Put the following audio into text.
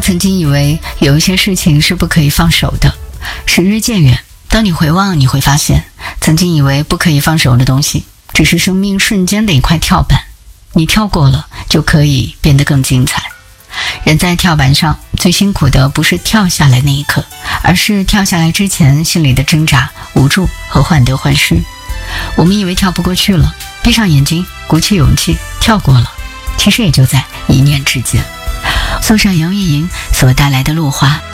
曾经以为有一些事情是不可以放手的，时日渐远，当你回望，你会发现曾经以为不可以放手的东西，只是生命瞬间的一块跳板，你跳过了，就可以变得更精彩。人在跳板上最辛苦的不是跳下来那一刻，而是跳下来之前心里的挣扎、无助和患得患失。我们以为跳不过去了，闭上眼睛，鼓起勇气跳过了，其实也就在一念之间。送上杨钰莹所带来的落花。